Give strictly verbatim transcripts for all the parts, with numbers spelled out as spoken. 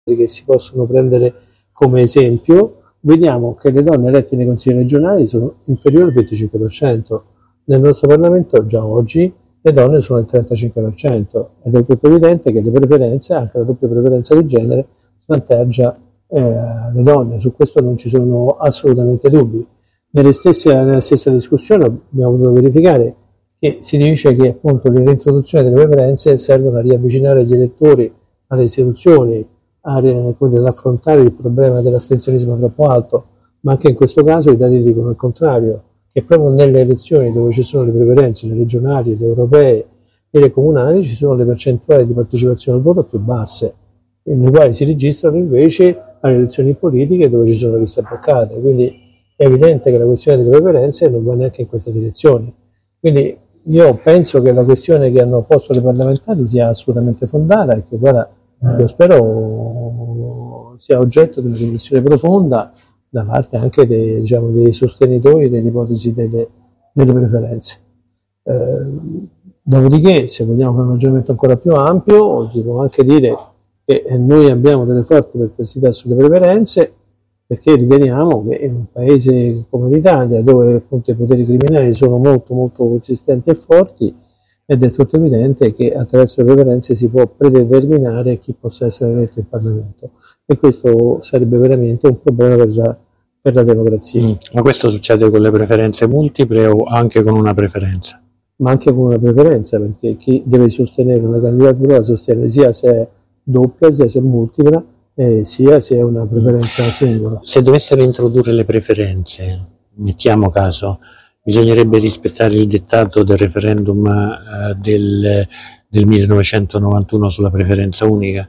che si possono prendere come esempio, vediamo che le donne elette nei consigli regionali sono inferiori al venticinque per cento. Nel nostro Parlamento già oggi le donne sono il trentacinque per cento ed è tutto evidente che le preferenze, anche la doppia preferenza di genere, svantaggia eh, le donne. Su questo non ci sono assolutamente dubbi. Nelle stesse, nella stessa discussione abbiamo dovuto verificare che si dice che appunto le reintroduzioni delle preferenze servono a riavvicinare gli elettori alle istituzioni, ad affrontare il problema dell'astensionismo troppo alto, ma anche in questo caso i dati dicono il contrario, che proprio nelle elezioni dove ci sono le preferenze, le regionali, le europee e le comunali, ci sono le percentuali di partecipazione al voto più basse, nei quali si registrano invece alle elezioni politiche dove ci sono liste bloccate. Quindi è evidente che la questione delle preferenze non va neanche in questa direzione. Quindi io penso che la questione che hanno posto le parlamentari sia assolutamente fondata e che, guarda, io spero sia oggetto di una riflessione profonda da parte anche dei, diciamo, dei sostenitori dell'ipotesi delle, delle preferenze. Eh, dopodiché, se vogliamo fare un ragionamento ancora più ampio, si può anche dire che noi abbiamo delle forti perplessità sulle preferenze, perché riteniamo che in un paese come l'Italia, dove appunto i poteri criminali sono molto molto consistenti e forti, ed è tutto evidente che attraverso le preferenze si può predeterminare chi possa essere eletto in Parlamento, e questo sarebbe veramente un problema per la, per la democrazia. Mm. Ma questo succede con le preferenze multiple o anche con una preferenza? Ma anche con una preferenza, perché chi deve sostenere una candidatura la sostiene sia se è doppia, sia se è multipla, eh, sia se è una preferenza singola. Se dovessero introdurre le preferenze, mettiamo caso, bisognerebbe rispettare il dettato del referendum eh, del, del millenovecentonovantuno sulla preferenza unica?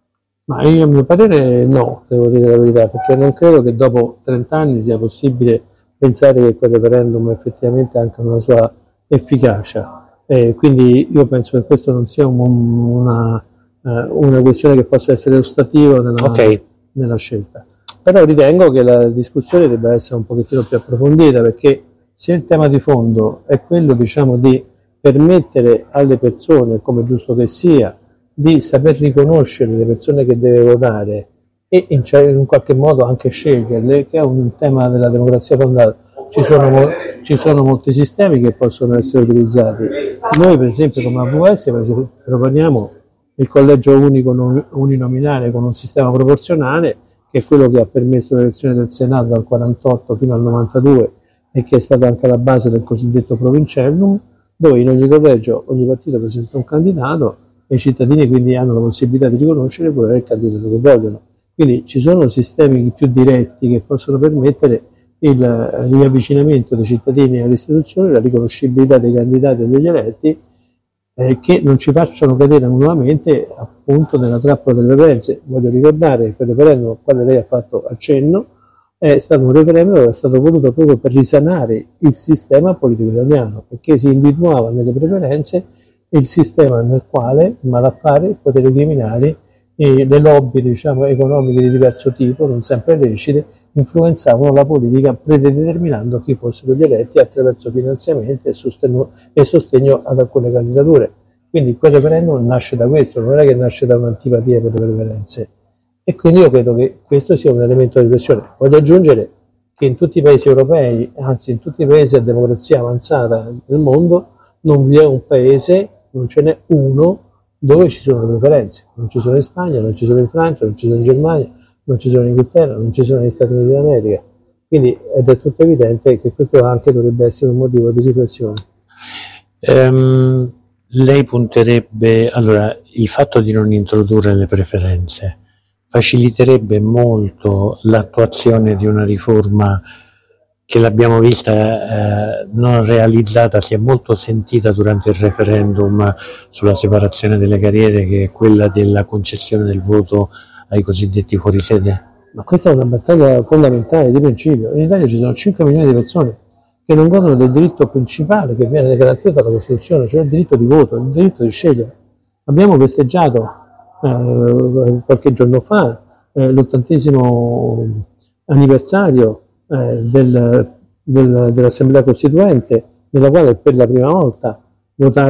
Ma io, a mio parere, no, devo dire la verità, perché non credo che dopo trent'anni sia possibile pensare che quel referendum effettivamente anche una sua efficacia. Eh, quindi io penso che questo non sia un, una, eh, una questione che possa essere ostativa nella, okay. nella scelta. Però ritengo che la discussione debba essere un pochettino più approfondita, perché se il tema di fondo è quello, diciamo, di permettere alle persone, come giusto che sia, di saper riconoscere le persone che deve votare e in, in qualche modo anche sceglierle, che è un tema della democrazia fondata. Ci sono, ci sono molti sistemi che possono essere utilizzati. Noi per esempio come A V S proponiamo il collegio unico uninominale con un sistema proporzionale, che è quello che ha permesso l'elezione del Senato dal quarantotto fino al novantadue e che è stata anche la base del cosiddetto provincellum, dove in ogni collegio ogni partito presenta un candidato e i cittadini quindi hanno la possibilità di riconoscere pure il candidato che vogliono. Quindi ci sono sistemi più diretti che possono permettere il riavvicinamento dei cittadini alle istituzioni, la riconoscibilità dei candidati e degli eletti, eh, che non ci facciano cadere nuovamente appunto nella trappola delle preferenze. Voglio ricordare che quel referendum al quale lei ha fatto accenno è stato un referendum che è stato voluto proprio per risanare il sistema politico italiano, perché si individuava nelle preferenze il sistema nel quale il malaffare, i poteri criminali e le lobby, diciamo, economiche di diverso tipo, non sempre lecite, influenzavano la politica predeterminando chi fossero gli eletti attraverso finanziamenti e sostegno, e sostegno ad alcune candidature. Quindi quel referendum nasce da questo, non è che nasce da un'antipatia per le preferenze. E quindi io credo che questo sia un elemento di riflessione. Voglio aggiungere che in tutti i paesi europei, anzi in tutti i paesi a democrazia avanzata nel mondo, non vi è un paese, non ce n'è uno dove ci sono le preferenze. Non ci sono in Spagna, non ci sono in Francia, non ci sono in Germania, non ci sono in Inghilterra, non ci sono negli Stati Uniti d'America. Quindi ed è tutto evidente che questo anche dovrebbe essere un motivo di riflessione. Um, lei punterebbe, allora, il fatto di non introdurre le preferenze faciliterebbe molto l'attuazione di una riforma che l'abbiamo vista eh, non realizzata, si è molto sentita durante il referendum sulla separazione delle carriere, che è quella della concessione del voto ai cosiddetti fuorisede. Ma questa è una battaglia fondamentale di principio. In Italia ci sono cinque milioni di persone che non godono del diritto principale che viene garantito dalla Costituzione, cioè il diritto di voto, il diritto di scegliere. Abbiamo festeggiato eh, qualche giorno fa eh, l'ottantesimo anniversario eh, del, del, dell'Assemblea Costituente, nella quale per la prima volta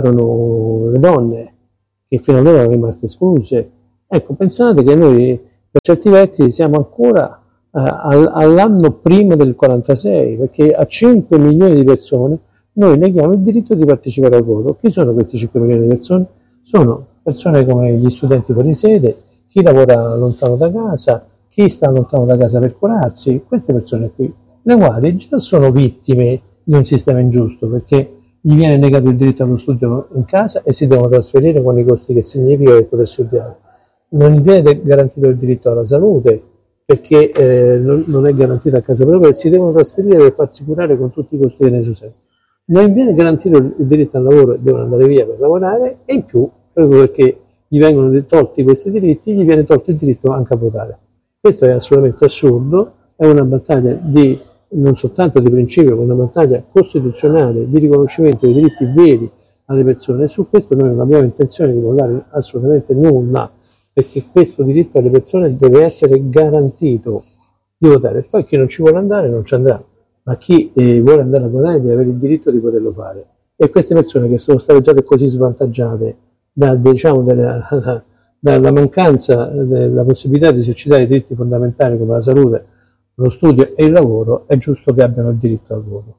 votarono le donne, che fino ad ora erano rimaste escluse. Ecco, pensate che noi Per certi versi siamo ancora eh, all'anno prima del quarantasei, perché a cinque milioni di persone noi neghiamo il diritto di partecipare al voto. Chi sono questi cinque milioni di persone? Sono persone come gli studenti fuori sede, chi lavora lontano da casa, chi sta lontano da casa per curarsi, queste persone qui, le quali già sono vittime di un sistema ingiusto, perché gli viene negato il diritto allo studio in casa e si devono trasferire con i costi che significa per poter studiare. Non gli viene garantito il diritto alla salute, perché eh, non è garantito a casa propria e si devono trasferire per farsi curare con tutti i costi che ne succedono. Non gli viene garantito il diritto al lavoro e devono andare via per lavorare, e in più, proprio perché gli vengono tolti questi diritti, gli viene tolto il diritto anche a votare. Questo è assolutamente assurdo, è una battaglia di, non soltanto di principio, ma una battaglia costituzionale di riconoscimento dei diritti veri alle persone, e su questo noi non abbiamo intenzione di votare assolutamente nulla, perché questo diritto alle persone deve essere garantito di votare. Poi chi non ci vuole andare non ci andrà, ma chi eh, vuole andare a votare deve avere il diritto di poterlo fare. E queste persone che sono state già così svantaggiate da, diciamo, dalla, dalla mancanza della possibilità di esercitare i diritti fondamentali come la salute, lo studio e il lavoro, è giusto che abbiano il diritto al voto.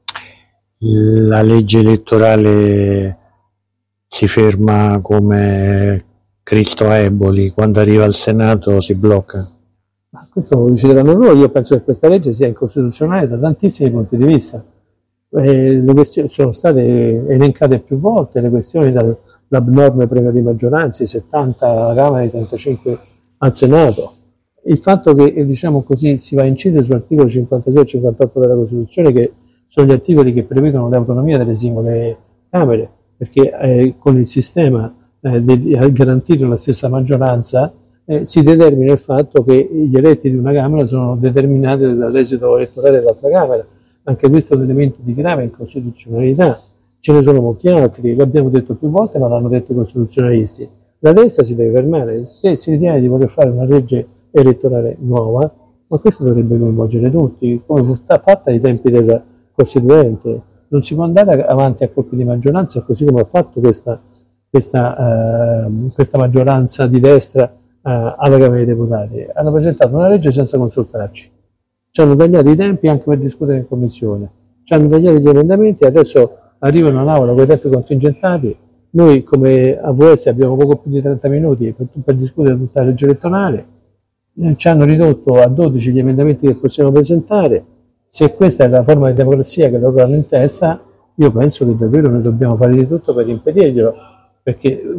La legge elettorale si ferma come Cristo a Eboli, quando arriva al Senato si blocca? Ma questo lo decideranno loro. Io penso che questa legge sia incostituzionale da tantissimi punti di vista. Eh, le questioni sono state elencate più volte, le questioni dall'abnorme premio di maggioranza, i settanta alla Camera e i trentacinque al Senato. Il fatto che, diciamo così, si va a incidere sull'articolo cinquantasei e cinquantotto della Costituzione, che sono gli articoli che prevedono l'autonomia delle singole Camere, perché eh, con il sistema eh, di garantire la stessa maggioranza eh, si determina il fatto che gli eletti di una Camera sono determinati dall'esito elettorale dell'altra Camera. Anche questo è un elemento di grave incostituzionalità. Ce ne sono molti altri, l'abbiamo detto più volte, ma l'hanno detto i costituzionalisti. La destra si deve fermare. Se si ritiene di voler fare una legge elettorale nuova, ma questo dovrebbe coinvolgere tutti, come fu fatta ai tempi del Costituente. Non si può andare avanti a colpi di maggioranza, così come ha fatto questa, questa, uh, questa maggioranza di destra uh, alla Camera dei Deputati. Hanno presentato una legge senza consultarci. Ci hanno tagliato i tempi anche per discutere in commissione, ci hanno tagliato gli emendamenti, adesso arrivano all'Aula con i tempi contingentati. Noi come A V S abbiamo poco più di trenta minuti per, per discutere tutta la legge elettorale, eh, ci hanno ridotto a dodici gli emendamenti che possiamo presentare. Se questa è la forma di democrazia che loro hanno in testa, io penso che davvero noi dobbiamo fare di tutto per impedirglielo, perché eh,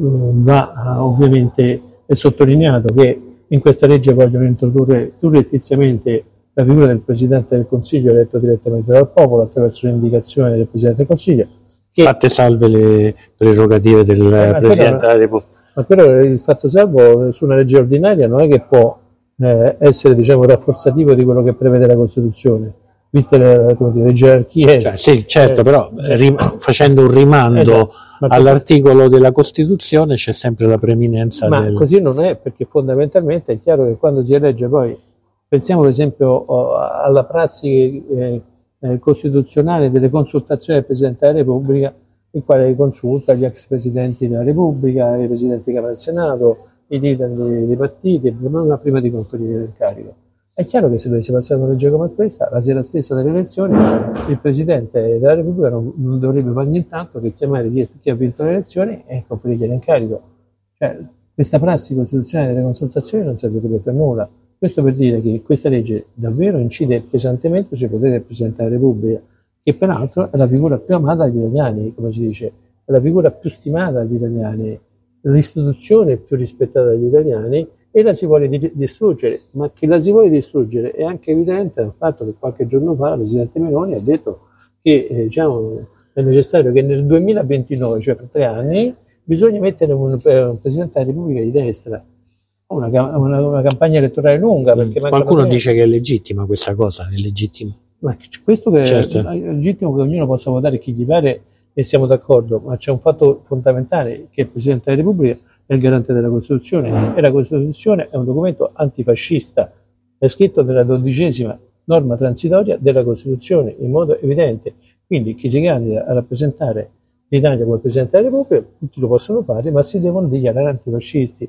va ovviamente è sottolineato che in questa legge vogliono introdurre surrettiziamente la figura del Presidente del Consiglio eletto direttamente dal popolo attraverso l'indicazione del Presidente del Consiglio. Che, fatte salve le prerogative del eh, Presidente della Repubblica. Ma però il fatto salvo su una legge ordinaria non è che può eh, essere, diciamo, rafforzativo di quello che prevede la Costituzione, viste le, come dire, le gerarchie. Cioè, sì, certo, eh, però rim- facendo un rimando esatto, all'articolo così, della Costituzione c'è sempre la preminenza. Ma del... così non è, perché fondamentalmente è chiaro che quando si elegge poi, pensiamo per esempio alla prassi eh, eh, costituzionale delle consultazioni del Presidente della Repubblica, il quale consulta gli ex Presidenti della Repubblica, i Presidenti di Camera e Senato, i leader dei, dei partiti, prima di conferire l'incarico. È chiaro che se dovesse passare una legge come questa, la sera stessa delle elezioni, il Presidente della Repubblica non, non dovrebbe fare nient'altro che chiamare chi, chi ha vinto le elezioni e conferirgli l'incarico. Cioè, questa prassi costituzionale delle consultazioni non servirebbe per nulla. Questo per dire che questa legge davvero incide pesantemente sui poteri del Presidente della Repubblica, che peraltro è la figura più amata dagli italiani, come si dice, è la figura più stimata dagli italiani, l'istituzione più rispettata dagli italiani, e la si vuole distruggere. Ma che la si vuole distruggere è anche evidente dal fatto che qualche giorno fa il Presidente Meloni ha detto che eh, diciamo, è necessario che nel duemilaventinove, cioè fra tre anni, bisogna mettere un, un Presidente della Repubblica di destra. Una, una, una campagna elettorale lunga. Perché mm. Qualcuno dice che è legittima questa cosa, è legittima. Ma questo che certo. È legittimo che ognuno possa votare chi gli pare e siamo d'accordo, ma c'è un fatto fondamentale, che il Presidente della Repubblica è il garante della Costituzione e la Costituzione è un documento antifascista, è scritto nella dodicesima norma transitoria della Costituzione in modo evidente, quindi chi si candida a rappresentare l'Italia come Presidente della Repubblica tutti lo possono fare, ma si devono dichiarare antifascisti.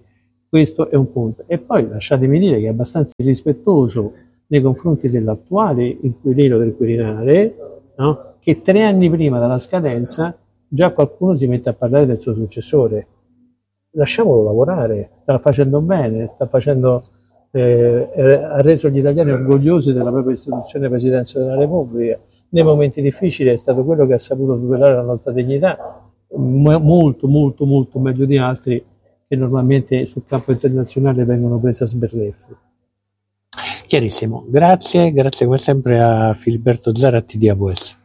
Questo è un punto. E poi lasciatemi dire che è abbastanza irrispettoso nei confronti dell'attuale inquilino del Quirinale, no? Che tre anni prima della scadenza già qualcuno si mette a parlare del suo successore. Lasciamolo lavorare, sta facendo bene, sta facendo, eh, ha reso gli italiani orgogliosi della propria istituzione Presidenza della Repubblica. Nei momenti difficili è stato quello che ha saputo tutelare la nostra dignità, molto, molto, molto meglio di altri che normalmente sul campo internazionale vengono presi a sberleffi. Chiarissimo, grazie, grazie come sempre a Filiberto Zaratti di A W S.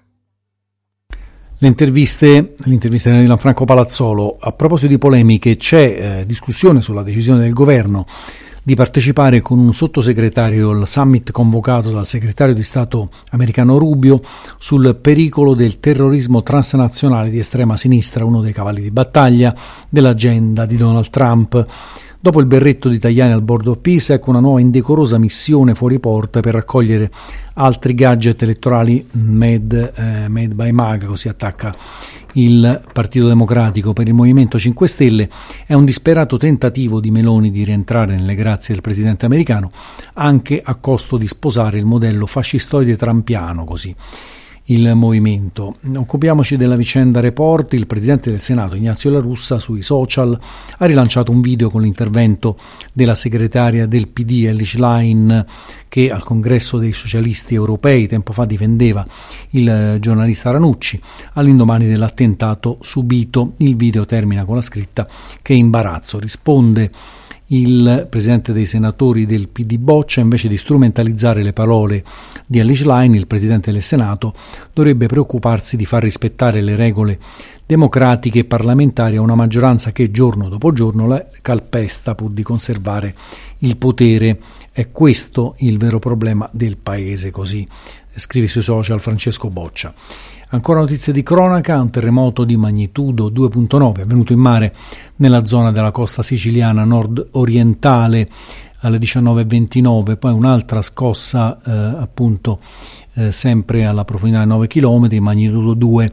Le interviste, l'intervista di Gianfranco Palazzolo. A proposito di polemiche, c'è eh, discussione sulla decisione del governo di partecipare con un sottosegretario al summit convocato dal segretario di Stato americano Rubio sul pericolo del terrorismo transnazionale di estrema sinistra, uno dei cavalli di battaglia dell'agenda di Donald Trump. Dopo il berretto di Tajani al Board of Peace, ecco una nuova indecorosa missione fuori porta per raccogliere altri gadget elettorali made, eh, made by MAGA, così attacca il Partito Democratico. Per il Movimento cinque Stelle è un disperato tentativo di Meloni di rientrare nelle grazie del presidente americano, anche a costo di sposare il modello fascistoide trampiano, così il movimento. Occupiamoci della vicenda Report. Il presidente del Senato Ignazio La Russa sui social ha rilanciato un video con l'intervento della segretaria del P D Elly Schlein, che al congresso dei socialisti europei tempo fa difendeva il giornalista Ranucci all'indomani dell'attentato subito. Il video termina con la scritta: "Che imbarazzo". Risponde il presidente dei senatori del P D Boccia: invece di strumentalizzare le parole di Elly Schlein, il presidente del Senato dovrebbe preoccuparsi di far rispettare le regole democratiche e parlamentari a una maggioranza che giorno dopo giorno la calpesta pur di conservare il potere. È questo il vero problema del paese, così scrive sui social Francesco Boccia. Ancora notizie di cronaca: un terremoto di magnitudo due virgola nove avvenuto in mare nella zona della costa siciliana nord-orientale alle diciannove e ventinove, poi un'altra scossa eh, appunto eh, sempre alla profondità di nove chilometri, magnitudo due.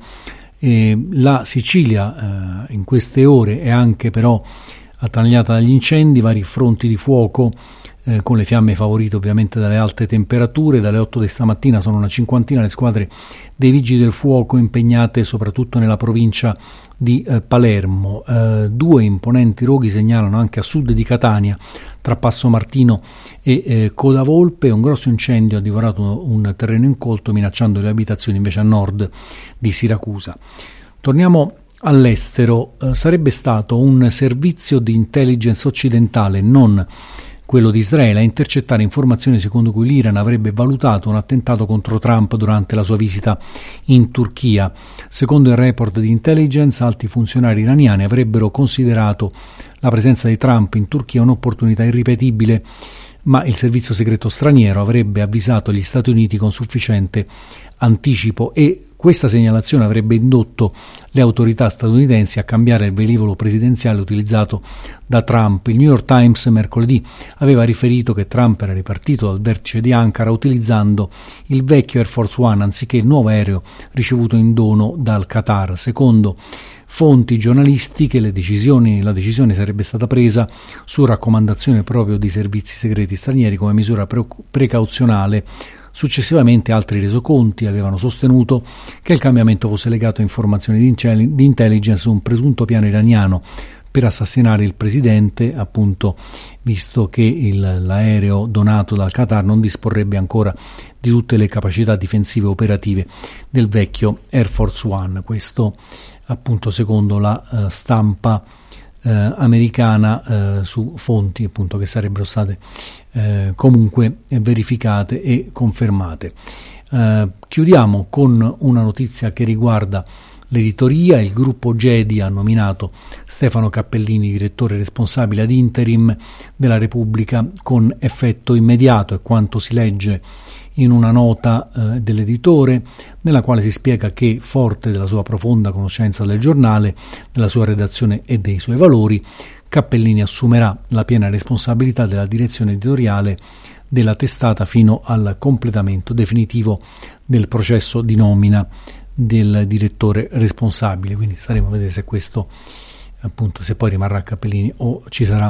E la Sicilia eh, in queste ore è anche però attanagliata dagli incendi, vari fronti di fuoco eh, con le fiamme favorite ovviamente dalle alte temperature. Dalle otto di stamattina sono una cinquantina le squadre dei vigili del fuoco impegnate soprattutto nella provincia di eh, Palermo. Eh, due imponenti roghi segnalano anche a sud di Catania, tra Passo Martino e eh, Codavolpe. Un grosso incendio ha divorato un terreno incolto, minacciando le abitazioni invece a nord di Siracusa. Torniamo all'estero. Eh, sarebbe stato un servizio di intelligence occidentale, non quello di Israele, a intercettare informazioni secondo cui l'Iran avrebbe valutato un attentato contro Trump durante la sua visita in Turchia. Secondo il report di intelligence, alti funzionari iraniani avrebbero considerato la presenza di Trump in Turchia un'opportunità irripetibile, ma il servizio segreto straniero avrebbe avvisato gli Stati Uniti con sufficiente anticipo e questa segnalazione avrebbe indotto le autorità statunitensi a cambiare il velivolo presidenziale utilizzato da Trump. Il New York Times mercoledì aveva riferito che Trump era ripartito dal vertice di Ankara utilizzando il vecchio Air Force One anziché il nuovo aereo ricevuto in dono dal Qatar. Secondo fonti giornalistiche le decisioni, la decisione sarebbe stata presa su raccomandazione proprio dei servizi segreti stranieri come misura pre- precauzionale. Successivamente altri resoconti avevano sostenuto che il cambiamento fosse legato a informazioni di, di intelligence su un presunto piano iraniano per assassinare il presidente, appunto visto che il, l'aereo donato dal Qatar non disporrebbe ancora di tutte le capacità difensive operative del vecchio Air Force One. Questo appunto secondo la uh, stampa Eh, americana eh, su fonti appunto che sarebbero state eh, comunque verificate e confermate. Eh, chiudiamo con una notizia che riguarda l'editoria. Il gruppo Gedi ha nominato Stefano Cappellini direttore responsabile ad interim della Repubblica con effetto immediato, è quanto si legge in una nota eh, dell'editore, nella quale si spiega che, forte della sua profonda conoscenza del giornale, della sua redazione e dei suoi valori, Cappellini assumerà la piena responsabilità della direzione editoriale della testata fino al completamento definitivo del processo di nomina del direttore responsabile. Quindi staremo a vedere se questo, appunto, se poi rimarrà Cappellini o ci sarà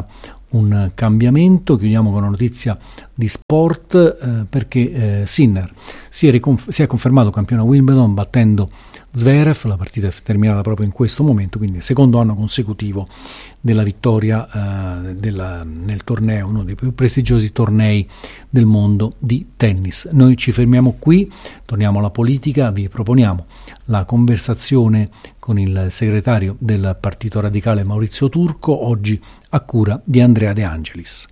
un cambiamento. Chiudiamo con una notizia di sport eh, perché eh, Sinner si è, riconf- si è confermato campione a Wimbledon battendo Zverev. La partita è terminata proprio in questo momento, quindi secondo anno consecutivo della vittoria eh, della, nel torneo, uno dei più prestigiosi tornei del mondo di tennis. Noi ci fermiamo qui, torniamo alla politica, vi proponiamo la conversazione con il segretario del Partito Radicale Maurizio Turco, oggi a cura di Andrea De Angelis.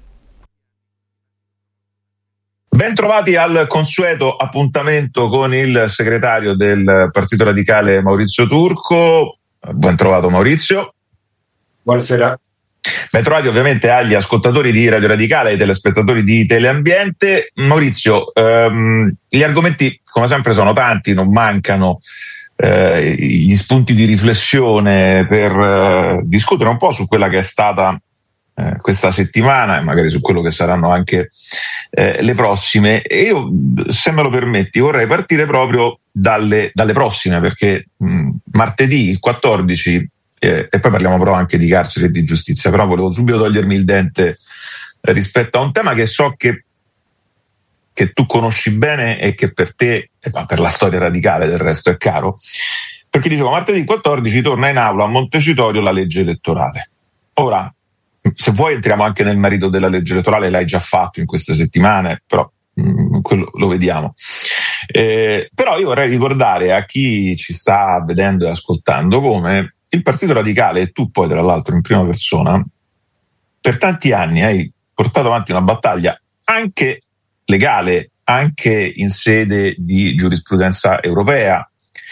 Ben trovati al consueto appuntamento con il segretario del Partito Radicale Maurizio Turco. Ben trovato Maurizio. Buonasera. Ben trovati ovviamente agli ascoltatori di Radio Radicale e ai telespettatori di Teleambiente. Maurizio, ehm, gli argomenti come sempre sono tanti, non mancano eh, gli spunti di riflessione per eh, discutere un po' su quella che è stata eh, questa settimana e magari su quello che saranno anche eh, le prossime. E io, se me lo permetti, vorrei partire proprio dalle, dalle prossime, perché mh, martedì il quattordici eh, e poi parliamo però anche di carcere e di giustizia, però volevo subito togliermi il dente eh, rispetto a un tema che so che che tu conosci bene e che per te, e per la storia radicale del resto è caro, perché dicevo martedì quattordici torna in aula a Montecitorio la legge elettorale. Ora, se vuoi entriamo anche nel merito della legge elettorale, l'hai già fatto in queste settimane, però mh, quello lo vediamo. Eh, però io vorrei ricordare a chi ci sta vedendo e ascoltando come il Partito Radicale, e tu poi tra l'altro in prima persona, per tanti anni hai portato avanti una battaglia anche legale, anche in sede di giurisprudenza europea,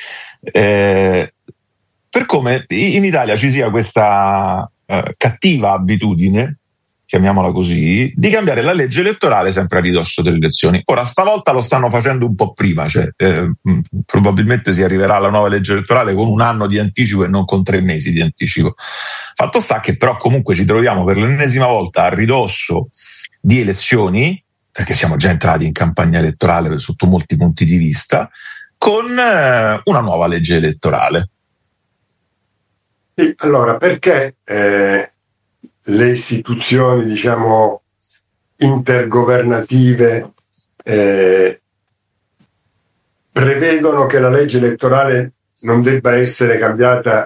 eh, per come in Italia ci sia questa eh, cattiva abitudine, chiamiamola così, di cambiare la legge elettorale sempre a ridosso delle elezioni. Ora, stavolta lo stanno facendo un po' prima, cioè eh, probabilmente si arriverà alla nuova legge elettorale con un anno di anticipo e non con tre mesi di anticipo. Fatto sta che però comunque ci troviamo per l'ennesima volta a ridosso di elezioni, perché siamo già entrati in campagna elettorale sotto molti punti di vista, con eh, una nuova legge elettorale. Sì, allora, perché eh, le istituzioni, diciamo, intergovernative eh, prevedono che la legge elettorale non debba essere cambiata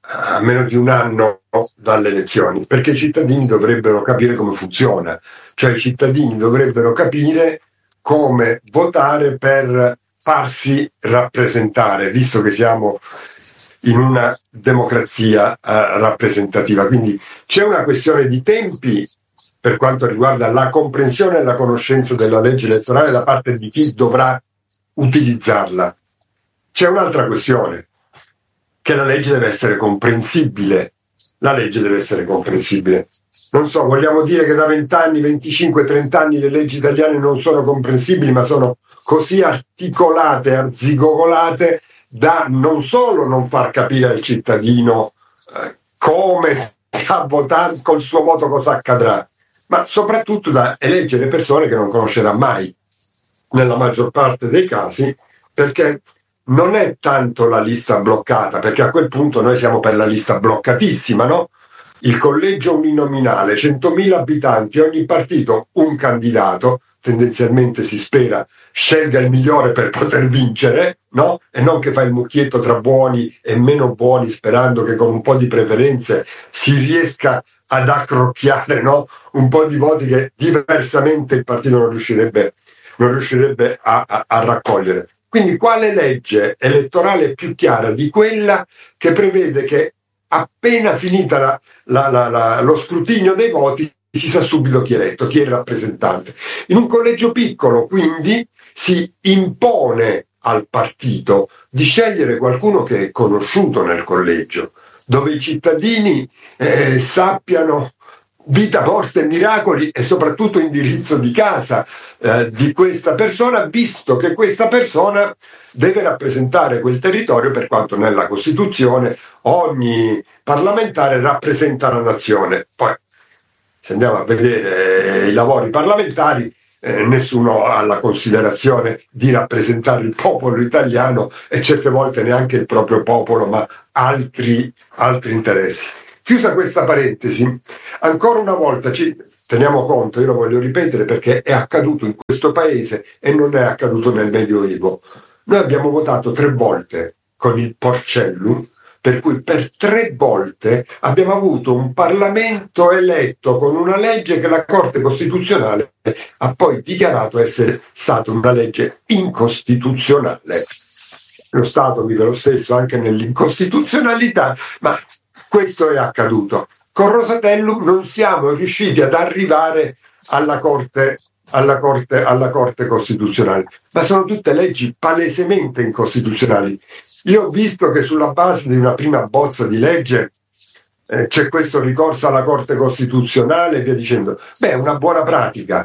a meno di un anno dalle elezioni? Perché i cittadini dovrebbero capire come funziona, cioè i cittadini dovrebbero capire come votare per farsi rappresentare, visto che siamo in una democrazia uh, rappresentativa. Quindi c'è una questione di tempi per quanto riguarda la comprensione e la conoscenza della legge elettorale da parte di chi dovrà utilizzarla. C'è un'altra questione, che la legge deve essere comprensibile. La legge deve essere comprensibile. Non so, vogliamo dire che da venti anni, venticinque, trenta anni le leggi italiane non sono comprensibili, ma sono così articolate, arzigogolate, da non solo non far capire al cittadino eh, come sta votando, col suo voto cosa accadrà, ma soprattutto da eleggere persone che non conoscerà mai, nella maggior parte dei casi, perché non è tanto la lista bloccata, perché a quel punto noi siamo per la lista bloccatissima, no? Il collegio uninominale, centomila abitanti, ogni partito un candidato, tendenzialmente si spera scelga il migliore per poter vincere, no? E non che fa il mucchietto tra buoni e meno buoni, sperando che con un po' di preferenze si riesca ad accrocchiare, no? Un po' di voti che diversamente il partito non riuscirebbe, non riuscirebbe a, a, a raccogliere. Quindi quale legge elettorale è più chiara di quella che prevede che appena finita la, la, la, la, lo scrutinio dei voti si sa subito chi è eletto, chi è il rappresentante? In un collegio piccolo, quindi, si impone al partito di scegliere qualcuno che è conosciuto nel collegio, dove i cittadini eh, sappiano vita, morte, miracoli e soprattutto indirizzo di casa eh, di questa persona, visto che questa persona deve rappresentare quel territorio, per quanto nella Costituzione ogni parlamentare rappresenta la nazione. Poi, se andiamo a vedere i lavori parlamentari, eh, nessuno ha la considerazione di rappresentare il popolo italiano e certe volte neanche il proprio popolo, ma altri, altri interessi. chiusa questa parentesi, ancora una volta ci teniamo conto, io lo voglio ripetere perché è accaduto in questo paese e non è accaduto nel Medioevo. Noi abbiamo votato tre volte con il Porcellum, per cui per tre volte abbiamo avuto un Parlamento eletto con una legge che la Corte Costituzionale ha poi dichiarato essere stata una legge incostituzionale. Lo Stato vive lo stesso anche nell'incostituzionalità, ma questo è accaduto. Con Rosatellum non siamo riusciti ad arrivare alla Corte, alla Corte, alla Corte Costituzionale, ma sono tutte leggi palesemente incostituzionali. Io ho visto che sulla base di una prima bozza di legge eh, c'è questo ricorso alla Corte Costituzionale e via dicendo. Beh, è una buona pratica.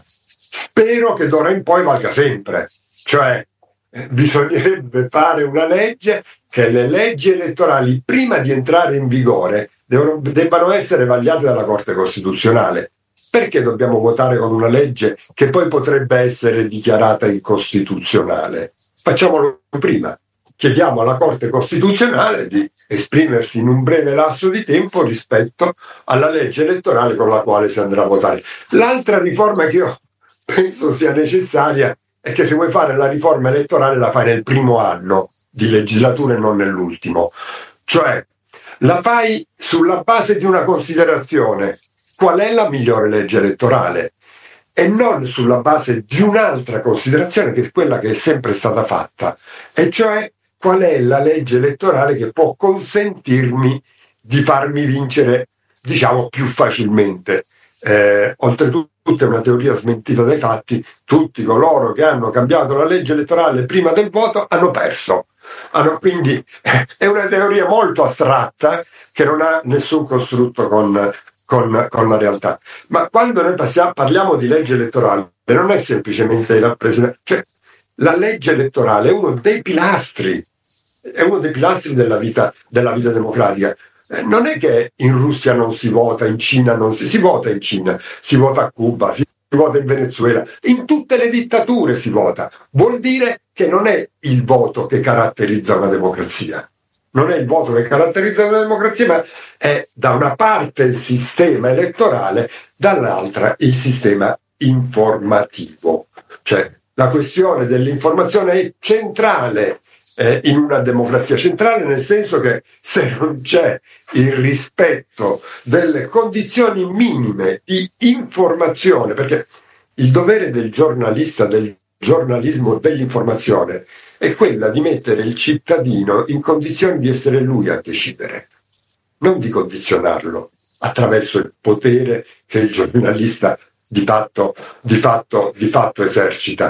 Spero che d'ora in poi valga sempre. Cioè, eh, bisognerebbe fare una legge che le leggi elettorali, prima di entrare in vigore, devono, debbano essere vagliate dalla Corte Costituzionale. Perché dobbiamo votare con una legge che poi potrebbe essere dichiarata incostituzionale? Facciamolo prima. Chiediamo alla Corte Costituzionale di esprimersi in un breve lasso di tempo rispetto alla legge elettorale con la quale si andrà a votare. L'altra riforma che io penso sia necessaria è che se vuoi fare la riforma elettorale la fai nel primo anno di legislatura e non nell'ultimo. Cioè, la fai sulla base di una considerazione. Qual è la migliore legge elettorale? E non sulla base di un'altra considerazione che è quella che è sempre stata fatta, e cioè qual è la legge elettorale che può consentirmi di farmi vincere, diciamo, più facilmente. Eh, oltretutto è una teoria smentita dai fatti, tutti coloro che hanno cambiato la legge elettorale prima del voto hanno perso. Hanno, quindi eh, è una teoria molto astratta che non ha nessun costrutto con, con, con la realtà. Ma quando noi passiamo, parliamo di legge elettorale, non è semplicemente rappresentare, cioè la legge elettorale è uno dei pilastri, è uno dei pilastri della vita, della vita democratica. Eh, non è che in Russia non si vota, in Cina non si, si vota in Cina, si vota a Cuba, si vota in Venezuela, in tutte le dittature si vota. Vuol dire che non è il voto che caratterizza una democrazia. Non è il voto che caratterizza una democrazia, ma è da una parte il sistema elettorale, dall'altra il sistema informativo. Cioè, la questione dell'informazione è centrale eh, in una democrazia, centrale nel senso che se non c'è il rispetto delle condizioni minime di informazione, perché il dovere del giornalista, del giornalismo dell'informazione, è quella di mettere il cittadino in condizioni di essere lui a decidere, non di condizionarlo attraverso il potere che il giornalista di fatto, di fatto, di fatto esercita.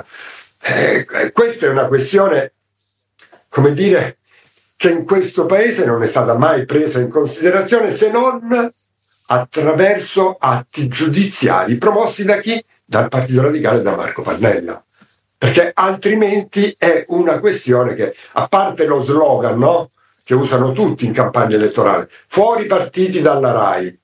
Eh, questa è una questione, come dire, che in questo paese non è stata mai presa in considerazione se non attraverso atti giudiziari promossi da chi? Dal Partito Radicale e da Marco Pannella. Perché altrimenti è una questione che, a parte lo slogan, no? Che usano tutti in campagna elettorale, fuori partiti dalla RAI.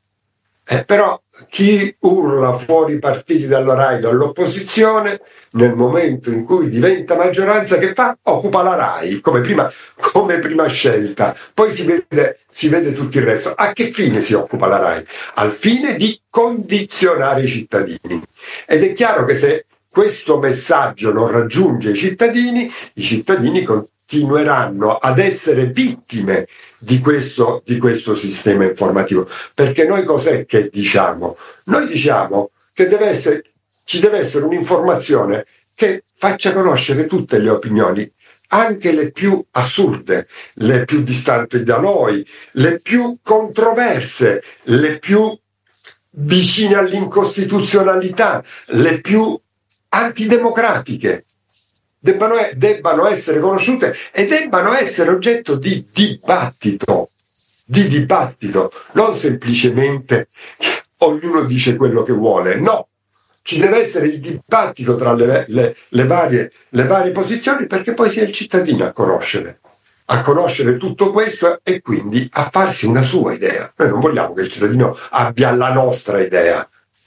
Eh, però chi urla fuori partiti dalla RAI dall'opposizione, nel momento in cui diventa maggioranza, che fa? Occupa la RAI come prima, come prima scelta. Poi si vede, si vede tutto il resto. A che fine si occupa la RAI? Al fine di condizionare i cittadini. Ed è chiaro che se questo messaggio non raggiunge i cittadini, i cittadini continueranno ad essere vittime di questo, di questo sistema informativo. Perché noi cos'è che diciamo? Noi diciamo che deve essere, ci deve essere un'informazione che faccia conoscere tutte le opinioni, anche le più assurde, le più distanti da noi, le più controverse, le più vicine all'incostituzionalità, le più antidemocratiche. Debbano, debbano essere conosciute e debbano essere oggetto di dibattito, di dibattito, non semplicemente ognuno dice quello che vuole, no, ci deve essere il dibattito tra le, le, le, varie, le varie posizioni, perché poi sia il cittadino a conoscere, a conoscere tutto questo e quindi a farsi una sua idea. Noi non vogliamo che il cittadino abbia la nostra idea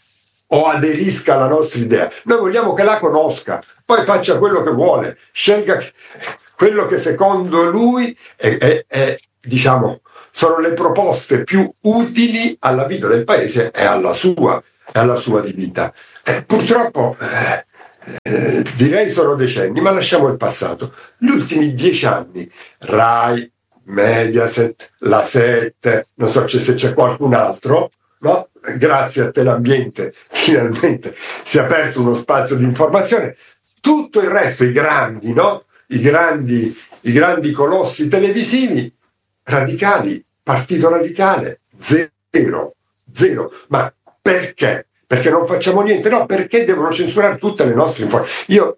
o aderisca alla nostra idea, noi vogliamo che la conosca, poi faccia quello che vuole, scelga quello che secondo lui è, è, è diciamo, sono le proposte più utili alla vita del paese e alla sua, e alla sua di vita. Eh, purtroppo eh, eh, direi sono decenni, ma lasciamo il passato. Gli ultimi dieci anni, Rai, Mediaset, La Sette, non so se c'è qualcun altro, no? Grazie a Teleambiente finalmente si è aperto uno spazio di informazione. Tutto il resto, i grandi, no? I grandi, i grandi colossi televisivi, radicali, partito radicale, zero, zero. Ma perché? Perché non facciamo niente? No, perché devono censurare tutte le nostre informazioni. Io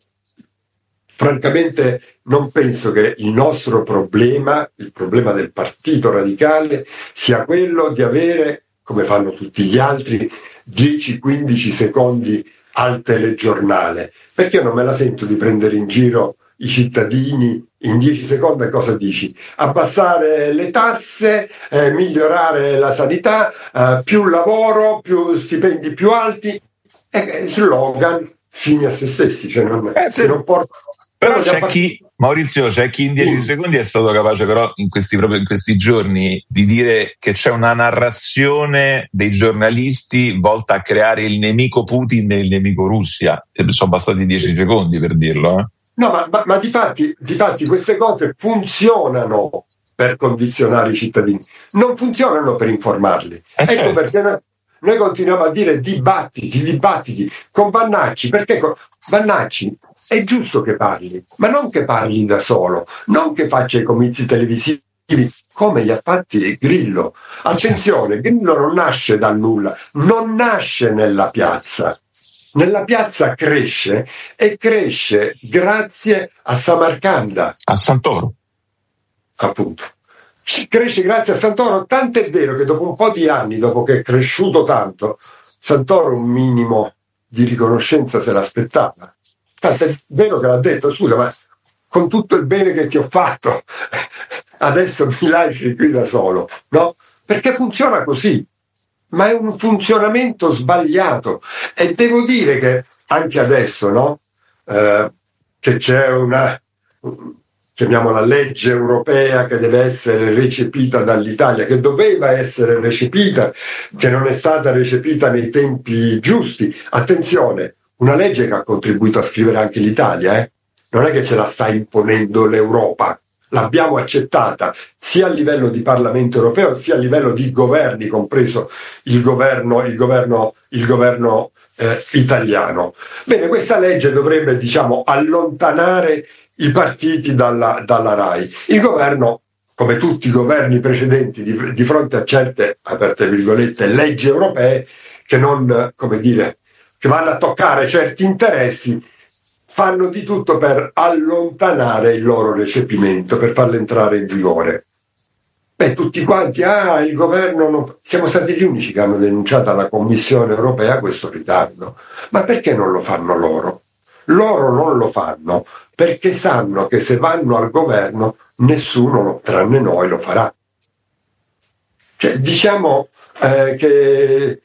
francamente non penso che il nostro problema, il problema del partito radicale, sia quello di avere, come fanno tutti gli altri, dieci quindici secondi al telegiornale, perché io non me la sento di prendere in giro i cittadini. In dieci secondi cosa dici? Abbassare le tasse, eh, migliorare la sanità, eh, più lavoro, più stipendi più alti, eh, slogan fini a se stessi, cioè non, eh, che non portano. Però c'è chi, Maurizio, c'è chi in dieci secondi è stato capace però in questi, proprio in questi giorni di dire che c'è una narrazione dei giornalisti volta a creare il nemico Putin e il nemico Russia. E sono bastati dieci secondi per dirlo. Eh? No, ma, ma, ma difatti, difatti queste cose funzionano per condizionare i cittadini, non funzionano per informarli. Eh ecco certo. Perché noi, noi continuiamo a dire dibattiti, dibattiti con Vannacci, perché con Vannacci è giusto che parli, ma non che parli da solo, non che faccia i comizi televisivi come li ha fatti Grillo. Attenzione, Grillo non nasce dal nulla, non nasce nella piazza. Nella piazza cresce e cresce grazie a Samarcanda. A Santoro. Appunto. Cresce grazie a Santoro, tant'è vero che dopo un po' di anni, dopo che è cresciuto tanto, Santoro un minimo di riconoscenza se l'aspettava. Tant'è vero che l'ha detto: scusa, ma con tutto il bene che ti ho fatto, adesso mi lasci qui da solo, no? Perché funziona così. Ma è un funzionamento sbagliato, e devo dire che anche adesso, no? Eh, che c'è una, chiamiamola legge europea, che deve essere recepita dall'Italia, che doveva essere recepita, che non è stata recepita nei tempi giusti. Attenzione, una legge che ha contribuito a scrivere anche l'Italia, eh? Non è che ce la sta imponendo l'Europa. L'abbiamo accettata sia a livello di Parlamento europeo sia a livello di governi, compreso il governo, il governo, il governo eh, italiano. Bene, questa legge dovrebbe, diciamo, allontanare i partiti dalla, dalla RAI. Il governo, come tutti i governi precedenti, di, di fronte a certe, aperte virgolette, leggi europee che non, come dire, che vanno a toccare certi interessi, fanno di tutto per allontanare il loro recepimento, per farlo entrare in vigore. Beh, tutti quanti, ah, il governo non... Siamo stati gli unici che hanno denunciato alla Commissione europea questo ritardo. Ma perché non lo fanno loro? Loro non lo fanno perché sanno che se vanno al governo nessuno, tranne noi, lo farà. Cioè, diciamo eh, che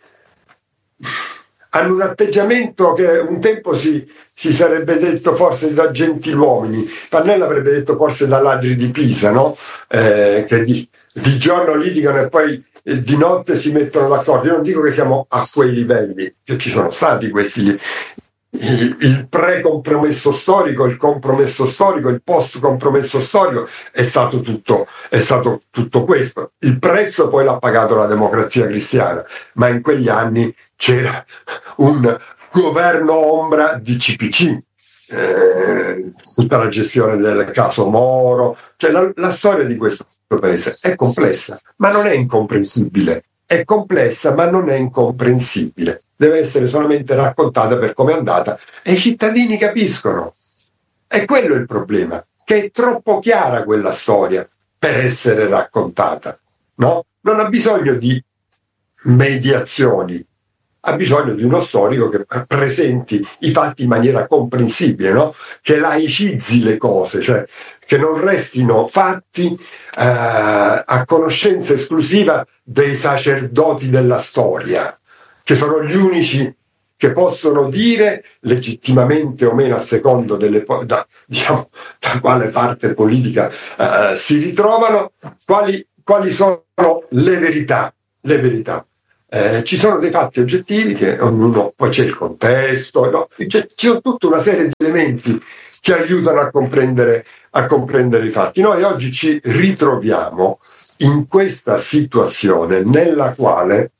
hanno un atteggiamento che un tempo si, si sarebbe detto forse da gentiluomini, Pannella avrebbe detto forse da ladri di Pisa, no? Eh, che di, di giorno litigano e poi eh, di notte si mettono d'accordo. Io non dico che siamo a quei livelli, che ci sono stati questi, il, il pre-compromesso storico, il compromesso storico, il post-compromesso storico, è stato tutto, è stato tutto questo. Il prezzo poi l'ha pagato la Democrazia Cristiana, ma in quegli anni c'era un governo ombra di C P C, eh, tutta la gestione del caso Moro, cioè la, la storia di questo paese è complessa, ma non è incomprensibile. È complessa, ma non è incomprensibile. Deve essere solamente raccontata per come è andata e i cittadini capiscono. E quello è il problema, che è troppo chiara quella storia per essere raccontata, no? Non ha bisogno di mediazioni, ha bisogno di uno storico che presenti i fatti in maniera comprensibile, no? Che laicizzi le cose, cioè che non restino fatti eh, a conoscenza esclusiva dei sacerdoti della storia, che sono gli unici che possono dire, legittimamente o meno a secondo delle, da, diciamo, da quale parte politica eh, si ritrovano, quali quali sono le verità? Le verità. Eh, ci sono dei fatti oggettivi che ognuno, poi c'è il contesto, no? c'è, c'è tutta una serie di elementi che aiutano a comprendere, a comprendere i fatti. Noi oggi ci ritroviamo in questa situazione nella quale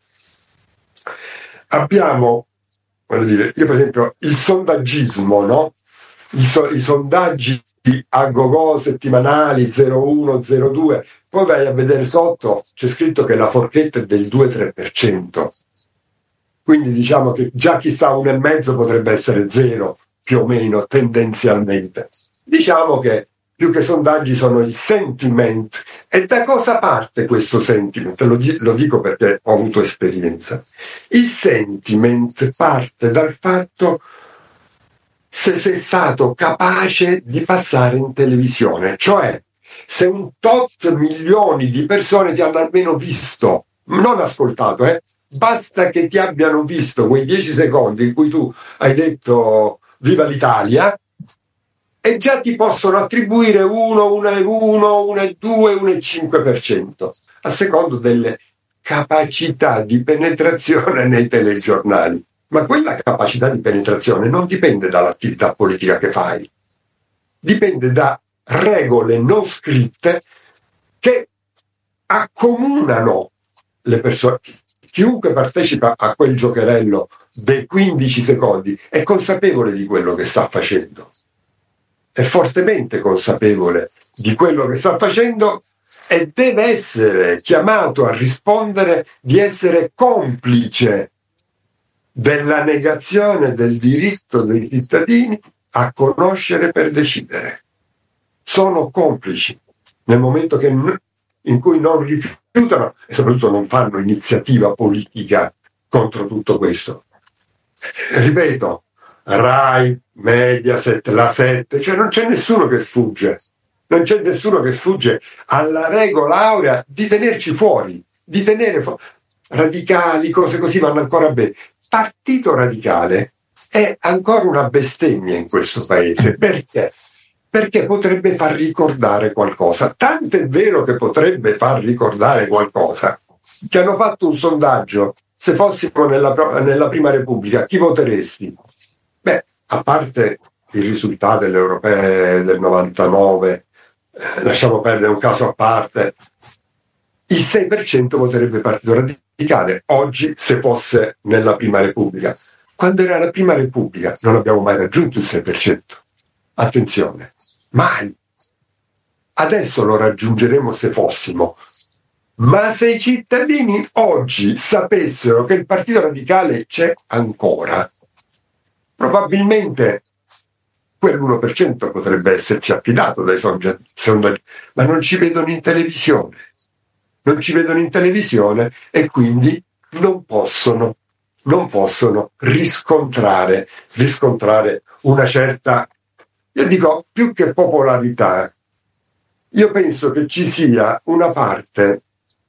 abbiamo, voglio dire, io per esempio, il sondaggismo, no? I, so, i sondaggi a go-go settimanali zero uno zero due, poi vai a vedere sotto, c'è scritto che la forchetta è del due tre per cento, quindi diciamo che già chi sta a uno e mezzo potrebbe essere zero, più o meno, tendenzialmente. Diciamo che più che sondaggi sono il sentiment. E da cosa parte questo sentiment? Lo, lo dico perché ho avuto esperienza. Il sentiment parte dal fatto se sei stato capace di passare in televisione, cioè se un tot milioni di persone ti hanno almeno visto, non ascoltato, eh, basta che ti abbiano visto quei dieci secondi in cui tu hai detto viva l'Italia e già ti possono attribuire uno, uno e uno, uno e due, uno e cinque per cento, a secondo delle capacità di penetrazione nei telegiornali. Ma quella capacità di penetrazione non dipende dall'attività politica che fai, dipende da regole non scritte che accomunano le persone. Chiunque partecipa a quel giocherello dei quindici secondi è consapevole di quello che sta facendo, è fortemente consapevole di quello che sta facendo e deve essere chiamato a rispondere di essere complice della negazione del diritto dei cittadini a conoscere per decidere. Sono complici nel momento che, in cui non rifiutano e soprattutto non fanno iniziativa politica contro tutto questo. Eh, ripeto, Rai, Mediaset, La sette, cioè non c'è nessuno che sfugge, non c'è nessuno che sfugge alla regola aurea di tenerci fuori, di tenere fuori. Radicali, cose così vanno ancora bene. Partito Radicale è ancora una bestemmia in questo paese. Perché? Perché potrebbe far ricordare qualcosa. Tanto è vero che potrebbe far ricordare qualcosa che hanno fatto un sondaggio: se fossimo nella, nella Prima Repubblica chi voteresti? Beh, a parte il risultato delle europee del novantanove, eh, lasciamo perdere un caso a parte, il sei per cento voterebbe Partito Radicale oggi se fosse nella Prima Repubblica. Quando era la Prima Repubblica non abbiamo mai raggiunto il sei per cento. Attenzione, mai. Adesso lo raggiungeremo se fossimo. Ma se i cittadini oggi sapessero che il Partito Radicale c'è ancora, probabilmente quell'uno per cento potrebbe esserci affidato dai sondaggi, ma non ci vedono in televisione. Non ci vedono in televisione e quindi non possono, non possono riscontrare, riscontrare una certa, io dico, più che popolarità, io penso che ci sia una parte,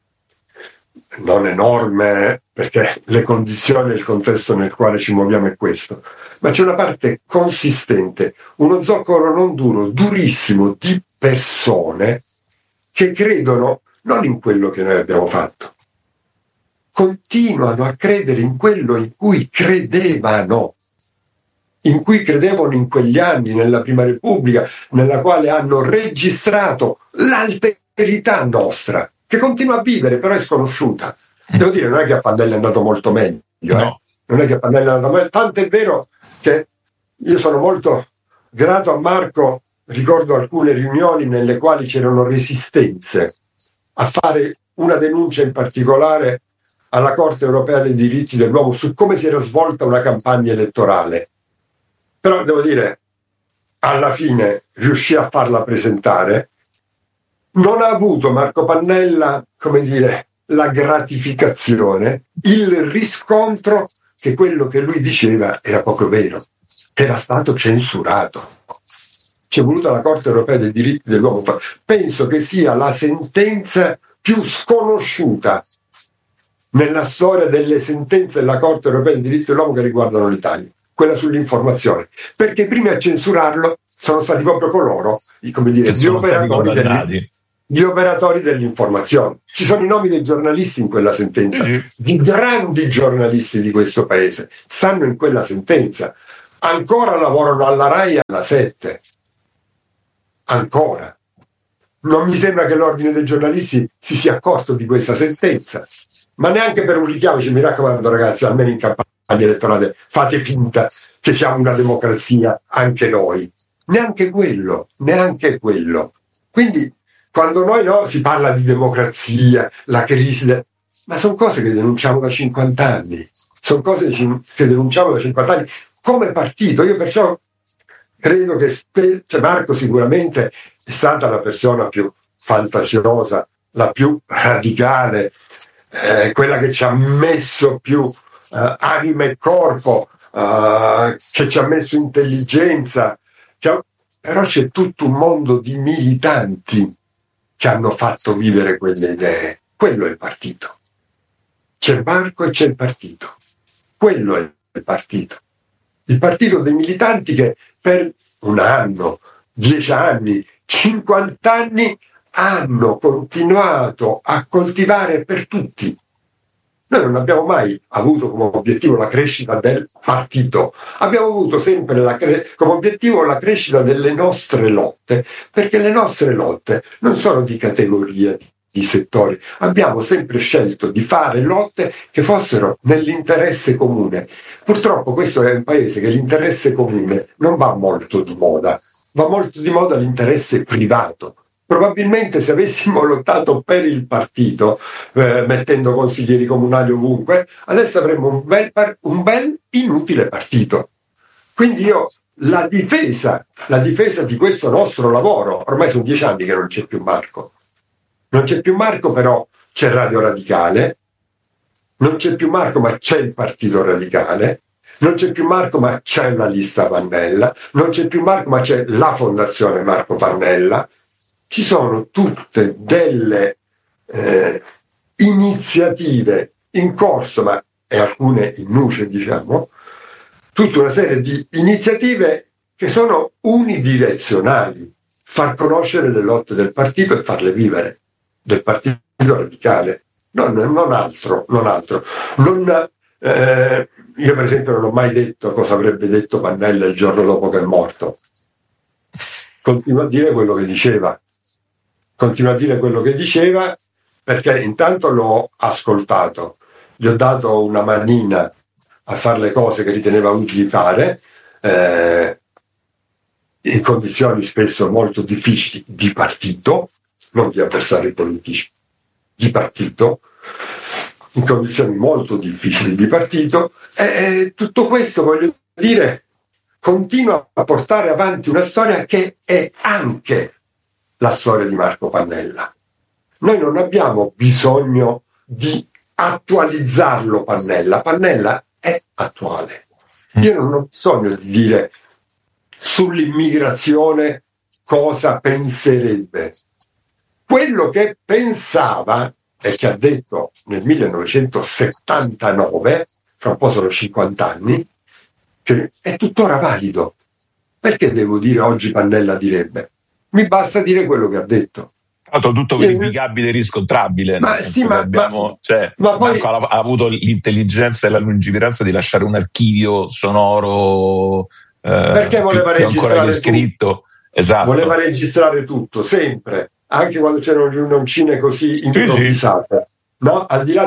non enorme, perché le condizioni e il contesto nel quale ci muoviamo è questo, ma c'è una parte consistente, uno zoccolo non duro, durissimo, di persone che credono non in quello che noi abbiamo fatto, continuano a credere in quello in cui credevano, in cui credevano in quegli anni, nella Prima Repubblica, nella quale hanno registrato l'alterità nostra, che continua a vivere, però è sconosciuta. Devo dire, non è che a Pannella è andato molto meglio, no. eh? non è che a Pannella è andato meglio, tanto è vero che io sono molto grato a Marco, ricordo alcune riunioni nelle quali c'erano resistenze a fare una denuncia in particolare alla Corte Europea dei Diritti dell'Uomo su come si era svolta una campagna elettorale. Però devo dire, alla fine riuscì a farla presentare. Non ha avuto Marco Pannella, come dire, la gratificazione, il riscontro che quello che lui diceva era poco vero, che era stato censurato. C'è voluta la Corte Europea dei Diritti dell'Uomo. Penso che sia la sentenza più sconosciuta nella storia delle sentenze della Corte Europea dei Diritti dell'Uomo che riguardano l'Italia, quella sull'informazione, perché prima a censurarlo sono stati proprio coloro, come dire, gli operatori del, gli operatori dell'informazione. Ci sono i nomi dei giornalisti in quella sentenza, Mm-hmm. di grandi giornalisti di questo paese, stanno in quella sentenza. Ancora lavorano alla Rai e alla Sette. Ancora. Non mi sembra che l'ordine dei giornalisti si sia accorto di questa sentenza. Ma neanche per un richiamo, cioè, mi raccomando ragazzi, almeno in campagna elettorale, fate finta che siamo una democrazia anche noi. Neanche quello, neanche quello. Quindi, quando noi no, si parla di democrazia, la crisi, de... ma sono cose che denunciamo da cinquanta anni. Sono cose che denunciamo da cinquanta anni come partito. Io perciò credo che spe... cioè Marco sicuramente è stata la persona più fantasiosa, la più radicale, eh, quella che ci ha messo più eh, anima e corpo, eh, che ci ha messo intelligenza, che ha... però c'è tutto un mondo di militanti che hanno fatto vivere quelle idee. Quello è il partito. C'è Marco e c'è il partito. Quello è il partito. Il partito dei militanti che per un anno, dieci anni, cinquanta anni hanno continuato a coltivare per tutti. Noi non abbiamo mai avuto come obiettivo la crescita del partito, abbiamo avuto sempre la cre- come obiettivo la crescita delle nostre lotte, perché le nostre lotte non sono di categoria, di settori. Abbiamo sempre scelto di fare lotte che fossero nell'interesse comune. Purtroppo questo è un paese che l'interesse comune non va molto di moda, va molto di moda l'interesse privato. Probabilmente se avessimo lottato per il partito, eh, mettendo consiglieri comunali ovunque, adesso avremmo un bel, par- un bel inutile partito. Quindi io la difesa, la difesa di questo nostro lavoro, ormai sono dieci anni che non c'è più Marco. Non c'è più Marco, però c'è Radio Radicale, non c'è più Marco, ma c'è il Partito Radicale, non c'è più Marco, ma c'è la lista Pannella, non c'è più Marco, ma c'è la Fondazione Marco Pannella. Ci sono tutte delle eh, iniziative in corso, ma e alcune in nuce, diciamo, tutta una serie di iniziative che sono unidirezionali, far conoscere le lotte del partito e farle vivere, del Partito Radicale, non, non altro, non altro. Non, eh, io per esempio non ho mai detto cosa avrebbe detto Pannella il giorno dopo che è morto. Continua a dire quello che diceva. Continua a dire quello che diceva perché intanto l'ho ascoltato, gli ho dato una manina a fare le cose che riteneva utili fare, eh, in condizioni spesso molto difficili di partito, non di avversari politici, di partito, in condizioni molto difficili di partito, e, e tutto questo, voglio dire, continua a portare avanti una storia che è anche la storia di Marco Pannella. Noi non abbiamo bisogno di attualizzarlo Pannella, Pannella è attuale. Io non ho bisogno di dire sull'immigrazione cosa penserebbe. Quello che pensava e che ha detto nel millenovecentosettantanove, fra un po' sono cinquanta anni, che è tuttora valido. Perché devo dire oggi Pannella direbbe? Mi basta dire quello che ha detto. Tutto verificabile e riscontrabile. Ma sì, ma, abbiamo, ma, cioè, ma poi ha, ha avuto l'intelligenza e la lungimiranza di lasciare un archivio sonoro eh, perché voleva più, registrare più scritto. Esatto. Voleva registrare tutto, sempre, anche quando c'erano riunioncine così improvvisate. Sì, sì. No? Al di là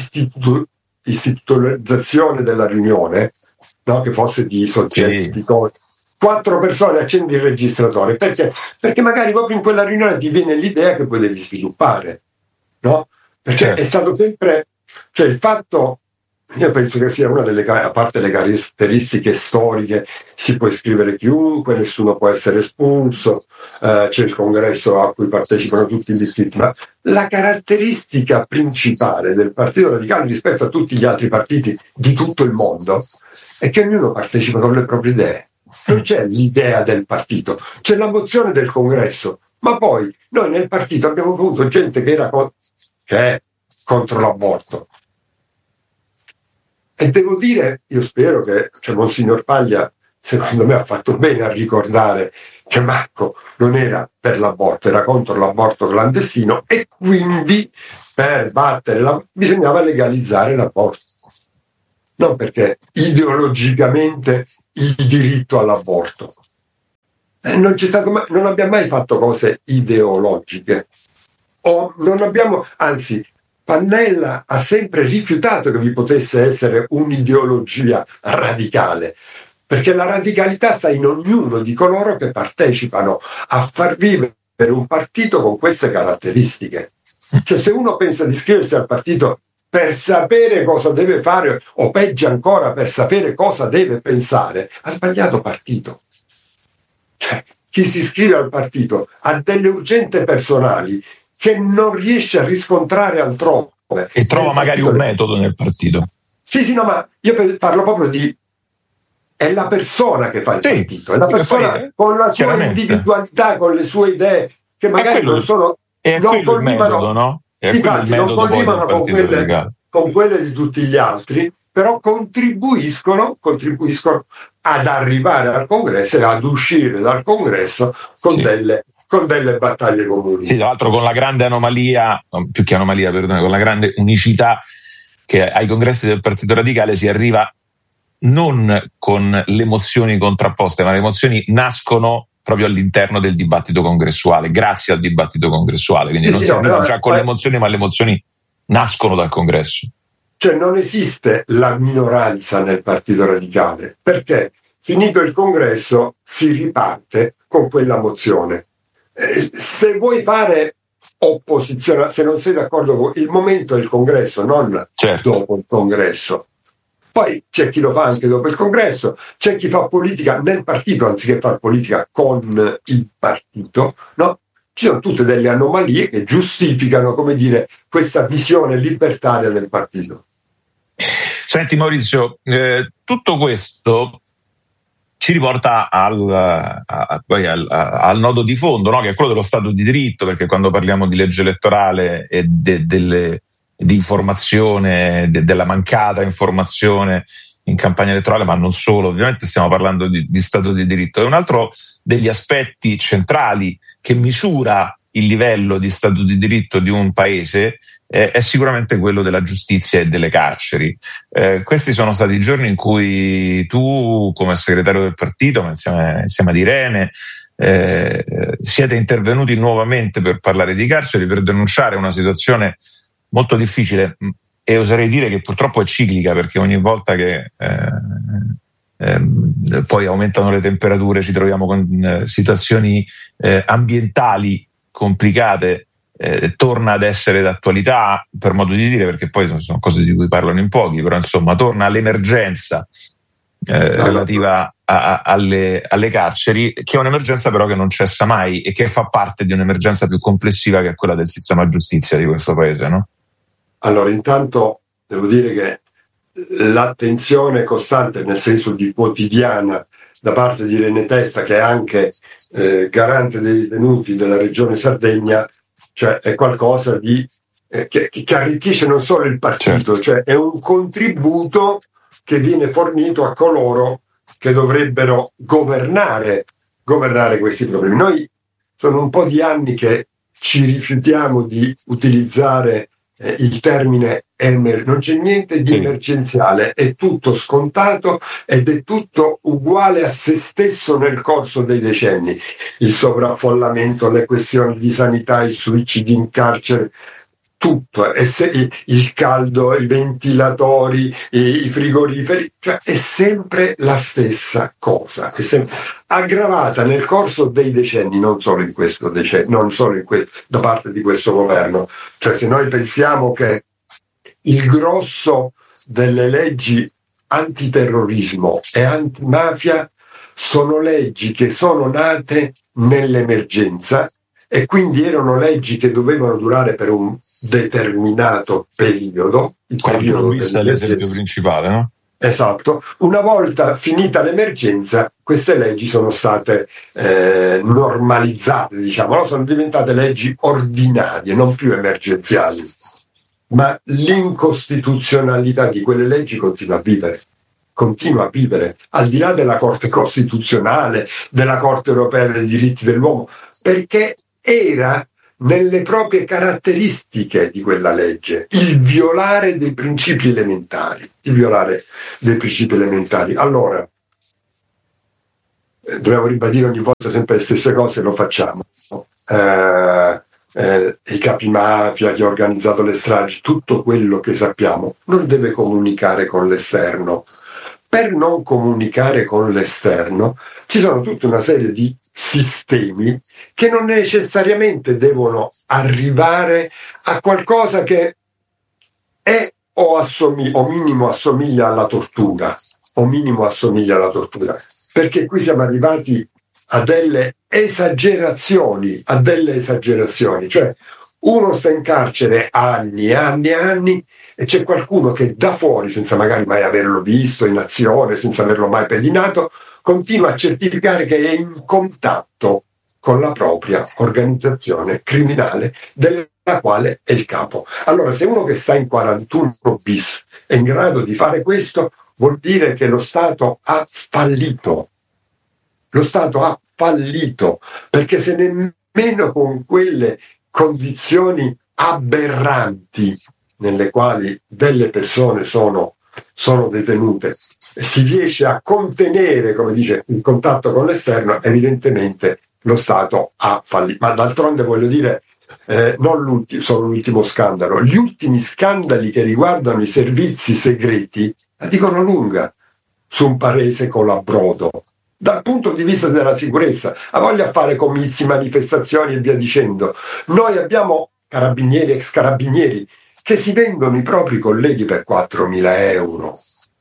dell'istituzionalizzazione della riunione, no? Che fosse di soggetti, sì. di cose. Quattro persone accendi il registratore perché? Perché magari proprio in quella riunione ti viene l'idea che poi devi sviluppare, no? Perché certo. È stato sempre, cioè il fatto, io penso che sia una delle, a parte le caratteristiche storiche, si può iscrivere chiunque, nessuno può essere espulso, eh, c'è il congresso a cui partecipano tutti gli iscritti, ma la caratteristica principale del Partito Radicale rispetto a tutti gli altri partiti di tutto il mondo è che ognuno partecipa con le proprie idee. Non c'è l'idea del partito, c'è la mozione del congresso, ma poi noi nel partito abbiamo avuto gente che era co- che è contro l'aborto. E devo dire, io spero che cioè, Monsignor Paglia secondo me ha fatto bene a ricordare che Marco non era per l'aborto, era contro l'aborto clandestino, e quindi per battere la, bisognava legalizzare l'aborto. Non perché ideologicamente il diritto all'aborto. Eh, non c'è stato mai, non abbiamo mai fatto cose ideologiche. O non abbiamo, anzi, Pannella ha sempre rifiutato che vi potesse essere un'ideologia radicale, perché la radicalità sta in ognuno di coloro che partecipano a far vivere un partito con queste caratteristiche. Cioè, se uno pensa di iscriversi al partito per sapere cosa deve fare, o peggio ancora per sapere cosa deve pensare, ha sbagliato partito. Cioè, chi si iscrive al partito ha delle urgenze personali che non riesce a riscontrare altrove. E trova magari un metodo nel partito. Sì, sì, no, ma io parlo proprio di... è la persona che fa il sì, partito, è la persona poi, con la sua individualità, con le sue idee, che magari non sono... E non collimano, no? Infatti non collimano con quelle, con quelle di tutti gli altri, però contribuiscono, contribuiscono ad arrivare al congresso e ad uscire dal congresso con sì. delle... con delle battaglie comuni. Sì, tra l'altro con la grande anomalia, più che anomalia, perdone, con la grande unicità che ai congressi del Partito Radicale si arriva non con le mozioni contrapposte, ma le mozioni nascono proprio all'interno del dibattito congressuale, grazie al dibattito congressuale, quindi sì, non sì, si no, arriva no, già con eh, le mozioni, ma le mozioni nascono dal congresso. Cioè non esiste la minoranza nel Partito Radicale, perché finito il congresso si riparte con quella mozione. Se vuoi fare opposizione, se non sei d'accordo con il momento del congresso, non certo. dopo il congresso. Poi c'è chi lo fa anche dopo il congresso, c'è chi fa politica nel partito anziché fare politica con il partito, no? Ci sono tutte delle anomalie che giustificano, come dire, questa visione libertaria del partito. Senti Maurizio, eh, tutto questo ci riporta al, a, a, al, al nodo di fondo, no? Che è quello dello Stato di diritto, perché quando parliamo di legge elettorale e de, delle, di informazione, de, della mancata informazione in campagna elettorale, ma non solo, ovviamente stiamo parlando di, di Stato di diritto. E un altro degli aspetti centrali che misura il livello di Stato di diritto di un paese eh, è sicuramente quello della giustizia e delle carceri. Eh, questi sono stati i giorni in cui tu, come segretario del partito, insieme, insieme ad Irene, eh, siete intervenuti nuovamente per parlare di carceri, per denunciare una situazione molto difficile e oserei dire che purtroppo è ciclica, perché ogni volta che eh, eh, poi aumentano le temperature ci troviamo con eh, situazioni eh, ambientali complicate, eh, torna ad essere d'attualità, per modo di dire, perché poi sono cose di cui parlano in pochi, però insomma torna l'emergenza eh, relativa a, a, alle, alle carceri, che è un'emergenza però che non cessa mai e che fa parte di un'emergenza più complessiva, che è quella del sistema giustizia di questo paese, no? Allora, intanto devo dire che l'attenzione costante, nel senso di quotidiana, da parte di Irene Testa, che è anche eh, garante dei detenuti della regione Sardegna, cioè è qualcosa di eh, che, che arricchisce non solo il partito, certo. Cioè è un contributo che viene fornito a coloro che dovrebbero governare, governare questi problemi. Noi sono un po' di anni che ci rifiutiamo di utilizzare Eh, il termine emer- non c'è niente di sì. emergenziale, è tutto scontato ed è tutto uguale a se stesso nel corso dei decenni. Il sovraffollamento, le questioni di sanità, i suicidi in carcere, tutto, e se, il, il caldo, i ventilatori, i, i frigoriferi, cioè è sempre la stessa cosa, è sempre aggravata nel corso dei decenni, non solo in questo decennio, non solo in que- da parte di questo governo. Cioè, se noi pensiamo che il grosso delle leggi antiterrorismo e antimafia sono leggi che sono nate nell'emergenza, e quindi erano leggi che dovevano durare per un determinato periodo, il periodo è l'esempio principale, no? Esatto. Una volta finita l'emergenza, queste leggi sono state eh, normalizzate, diciamo, no? Sono diventate leggi ordinarie, non più emergenziali. Ma l'incostituzionalità di quelle leggi continua a vivere. continua a vivere, al di là della Corte Costituzionale, della Corte Europea dei diritti dell'uomo, perché era nelle proprie caratteristiche di quella legge il violare dei principi elementari, il violare dei principi elementari. Allora, eh, dobbiamo ribadire ogni volta sempre le stesse cose, lo facciamo. Eh, eh, i capi mafia, chi ha organizzato le stragi, tutto quello che sappiamo non deve comunicare con l'esterno. Per non comunicare con l'esterno ci sono tutta una serie di sistemi che non necessariamente devono arrivare a qualcosa che è o, assomiglia, o minimo assomiglia alla tortura, o minimo assomiglia alla tortura, perché qui siamo arrivati a delle esagerazioni, a delle esagerazioni, cioè uno sta in carcere anni e anni e anni e c'è qualcuno che da fuori, senza magari mai averlo visto in azione, senza averlo mai pedinato, continua a certificare che è in contatto con la propria organizzazione criminale della quale è il capo. Allora, se uno che sta in quarantuno bis è in grado di fare questo, vuol dire che lo Stato ha fallito. Lo Stato ha fallito, perché se nemmeno con quelle condizioni aberranti nelle quali delle persone sono, sono detenute si riesce a contenere, come dice, il contatto con l'esterno, evidentemente lo Stato ha fallito. Ma d'altronde voglio dire, eh, non l'ultimo, solo l'ultimo scandalo, gli ultimi scandali che riguardano i servizi segreti la dicono lunga su un paese colabrodo. Dal punto di vista della sicurezza, ha voglia fare comizi, manifestazioni e via dicendo. Noi abbiamo carabinieri, ex carabinieri, che si vendono i propri colleghi per quattromila euro.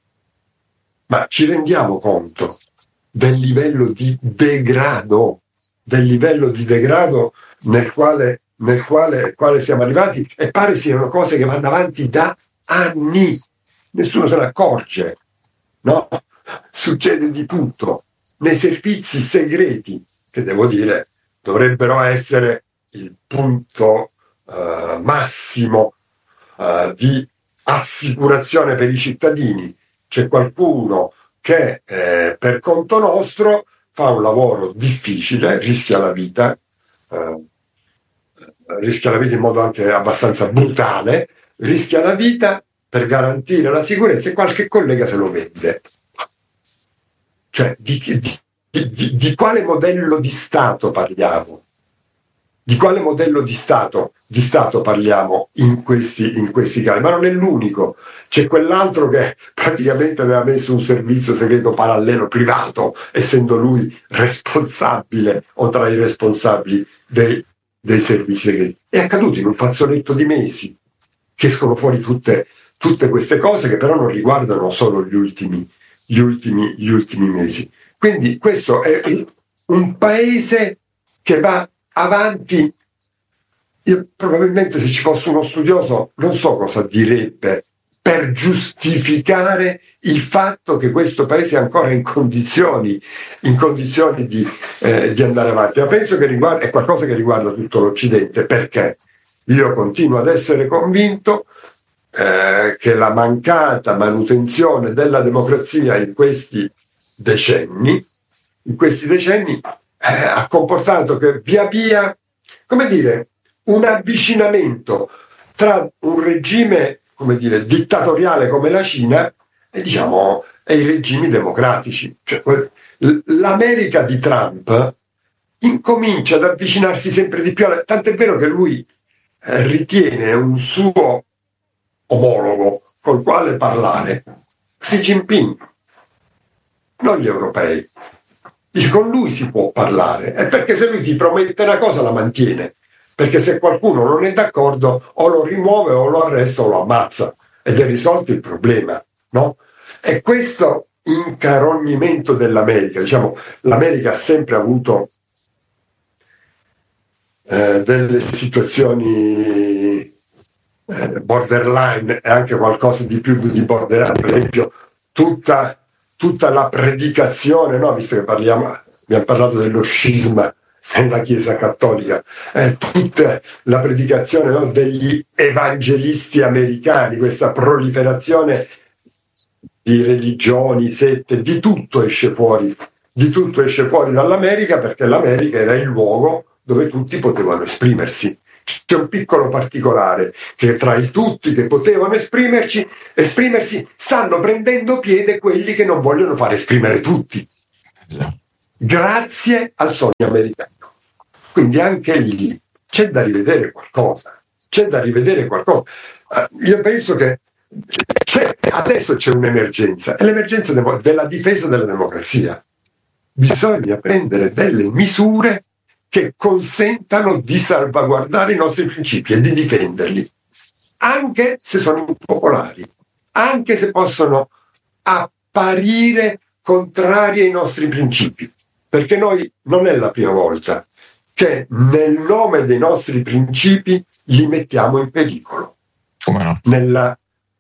Ma ci rendiamo conto del livello di degrado, del livello di degrado nel quale, nel quale, quale siamo arrivati, e pare siano cose che vanno avanti da anni. Nessuno se ne accorge, no? Succede di tutto. Nei servizi segreti, che devo dire dovrebbero essere il punto uh, massimo uh, di assicurazione per i cittadini, c'è qualcuno che eh, per conto nostro fa un lavoro difficile, rischia la vita, uh, rischia la vita in modo anche abbastanza brutale, rischia la vita per garantire la sicurezza e qualche collega se lo vende. Cioè, di, di, di, di quale modello di Stato parliamo? Di quale modello di Stato, di Stato parliamo in questi, in questi casi? Ma non è l'unico. C'è quell'altro che praticamente aveva messo un servizio segreto parallelo privato, essendo lui responsabile o tra i responsabili dei, dei servizi segreti. È accaduto in un fazzoletto di mesi che escono fuori tutte, tutte queste cose che però non riguardano solo gli ultimi Gli ultimi, gli ultimi mesi. Quindi questo è un paese che va avanti. Io, probabilmente, se ci fosse uno studioso, non so cosa direbbe per giustificare il fatto che questo paese è ancora in condizioni, in condizioni di, eh, di andare avanti. Ma penso che riguarda, è qualcosa che riguarda tutto l'Occidente, perché io continuo ad essere convinto Eh, che la mancata manutenzione della democrazia in questi decenni, in questi decenni eh, ha comportato che via via, come dire, un avvicinamento tra un regime, come dire, dittatoriale come la Cina e, diciamo, e i regimi democratici. Cioè, l'America di Trump incomincia ad avvicinarsi sempre di più, tant'è vero che lui eh, ritiene un suo omologo col quale parlare Xi Jinping, non gli europei. Dice, con lui si può parlare, è perché se lui ti promette una cosa la mantiene, perché se qualcuno non è d'accordo o lo rimuove o lo arresta o lo ammazza ed è risolto il problema, no? E questo incarognimento dell'America, diciamo, l'America ha sempre avuto eh, delle situazioni borderline e anche qualcosa di più di borderline, per esempio tutta, tutta la predicazione, no? Visto che parliamo, abbiamo parlato dello scisma nella Chiesa Cattolica, eh, tutta la predicazione, no, degli evangelisti americani, questa proliferazione di religioni, sette, di tutto esce fuori, di tutto esce fuori dall'America, perché l'America era il luogo dove tutti potevano esprimersi. C'è un piccolo particolare, che tra i tutti che potevano esprimerci, esprimersi stanno prendendo piede quelli che non vogliono far esprimere tutti, grazie al sogno americano. Quindi anche lì c'è da rivedere qualcosa, c'è da rivedere qualcosa. Uh, io penso che c'è, adesso c'è un'emergenza, è l'emergenza de- della difesa della democrazia. Bisogna prendere delle misure che consentano di salvaguardare i nostri principi e di difenderli, anche se sono impopolari, anche se possono apparire contrari ai nostri principi, perché noi non è la prima volta che nel nome dei nostri principi li mettiamo in pericolo. Come no? Nella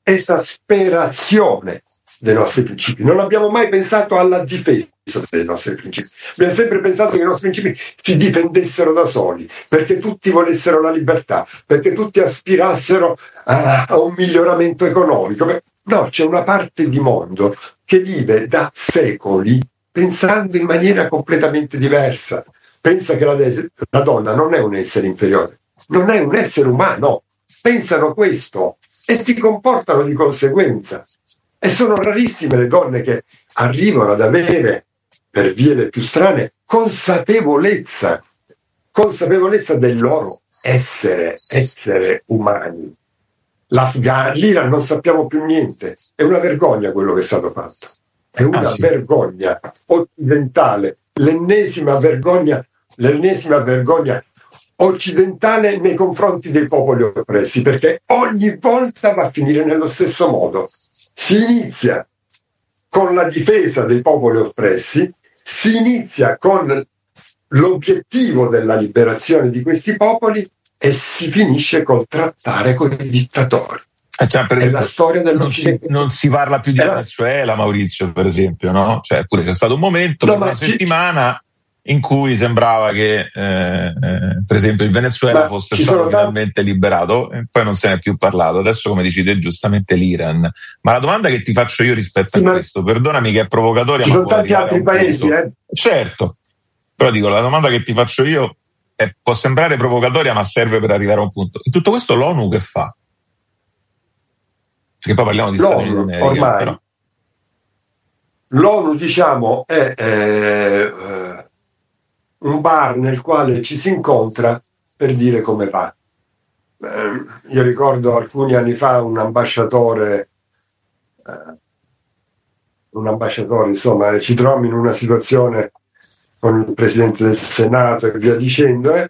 esasperazione dei nostri principi. Non abbiamo mai pensato alla difesa dei nostri principi. Abbiamo sempre pensato che i nostri principi si difendessero da soli, perché tutti volessero la libertà, perché tutti aspirassero a, a un miglioramento economico. No, c'è una parte di mondo che vive da secoli pensando in maniera completamente diversa. Pensa che la, de- la donna non è un essere inferiore, non è un essere umano. Pensano questo e si comportano di conseguenza. E sono rarissime le donne che arrivano ad avere, per vie le più strane, consapevolezza, consapevolezza del loro essere, essere umani. L'Afgan- l'Iran non sappiamo più niente, è una vergogna quello che è stato fatto, è una Ah, sì. vergogna occidentale, l'ennesima vergogna, l'ennesima vergogna occidentale nei confronti dei popoli oppressi, perché ogni volta va a finire nello stesso modo. Si inizia con la difesa dei popoli oppressi, si inizia con l'obiettivo della liberazione di questi popoli e si finisce col trattare con i dittatori. Eh, cioè, per È esempio, la storia non si, dell'Occidente. non si parla più di È la- Venezuela, Maurizio, per esempio, no? Cioè, pure c'è stato un momento, No, per ma una ci- settimana, in cui sembrava che, eh, eh, per esempio, il Venezuela Ma fosse ci stato sono tanti- finalmente liberato, e poi non se ne è più parlato. Adesso, come dici te, giustamente l'Iran. Ma la domanda che ti faccio io rispetto Sì, a ma- questo, perdonami che è provocatoria, Ci ma sono può tanti arrivare a altri un paesi, punto. eh. Certo, però dico, la domanda che ti faccio io è, può sembrare provocatoria, ma serve per arrivare a un punto. In tutto questo l'ONU che fa? Perché poi parliamo di Stati Uniti L'ONU d'America, ormai, però. l'ONU diciamo è eh, eh, un bar nel quale ci si incontra per dire come va. Eh, io ricordo alcuni anni fa un ambasciatore, eh, un ambasciatore, insomma, ci troviamo in una situazione con il Presidente del Senato e via dicendo, eh.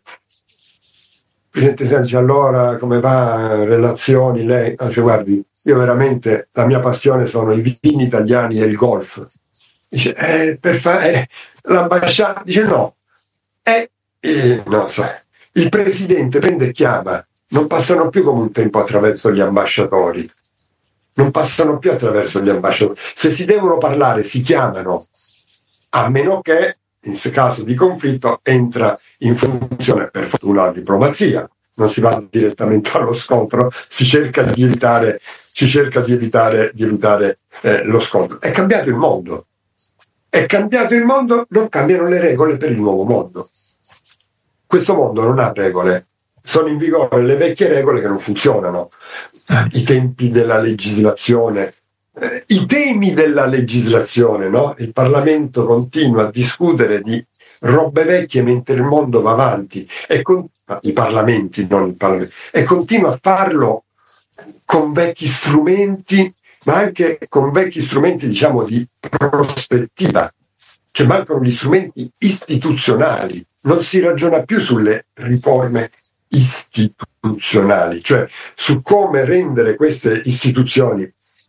Presidente Sanci, allora come va? Relazioni, lei? Ah, cioè, guardi, io veramente, la mia passione sono i vini italiani e il golf. Dice, eh, per fare, eh, l'ambasciata, dice no, eh, eh, no, so, il Presidente prende e chiama, non passano più come un tempo attraverso gli ambasciatori, non passano più attraverso gli ambasciatori, se si devono parlare si chiamano, a meno che in caso di conflitto entra in funzione per fortuna la diplomazia, non si va direttamente allo scontro, si cerca di evitare, si cerca di evitare, di evitare eh, lo scontro. È cambiato il mondo, è cambiato il mondo, non cambiano le regole per il nuovo mondo. Questo mondo non ha regole, sono in vigore le vecchie regole che non funzionano, i tempi della legislazione. Eh, I temi della legislazione, no? Il Parlamento continua a discutere di robe vecchie mentre il mondo va avanti, e con, i parlamenti, non il Parlamento, e continua a farlo con vecchi strumenti, ma anche con vecchi strumenti, diciamo, di prospettiva. Cioè mancano gli strumenti istituzionali, non si ragiona più sulle riforme istituzionali, cioè su come rendere queste istituzioni,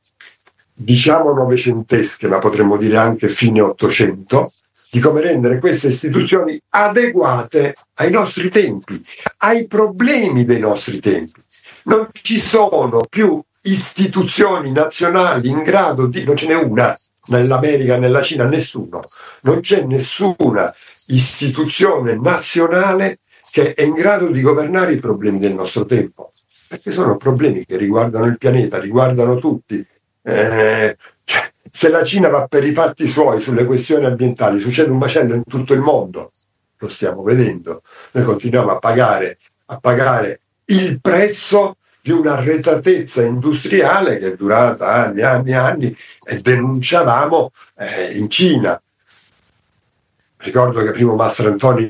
diciamo novecentesche, ma potremmo dire anche fine Ottocento, di come rendere queste istituzioni adeguate ai nostri tempi, ai problemi dei nostri tempi. Non ci sono più istituzioni nazionali in grado di, non ce n'è una, nell'America, nella Cina, nessuno, non c'è nessuna istituzione nazionale che è in grado di governare i problemi del nostro tempo, perché sono problemi che riguardano il pianeta, riguardano tutti. Eh, cioè, se la Cina va per i fatti suoi sulle questioni ambientali, succede un macello in tutto il mondo, lo stiamo vedendo. Noi continuiamo a pagare, a pagare il prezzo di un'arretratezza industriale che è durata anni e anni e anni, e denunciavamo eh, in Cina. Ricordo che primo Mastro Antoni